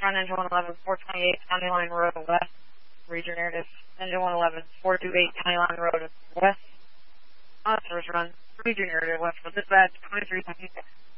run, engine 111, 428, County Line Road West, read your narrative. Engine 111, 428, County Line Road West, on service run, read your narrative, west, with dispatch, 23 seconds.